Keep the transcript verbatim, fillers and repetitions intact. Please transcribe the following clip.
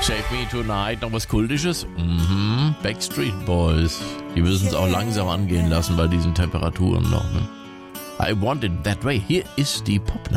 Save Me Tonight, noch was Kultisches? Mhm, Backstreet Boys. Die müssen es auch langsam angehen lassen bei diesen Temperaturen noch. Ne? I Want It That Way. Hier ist die Popnachricht.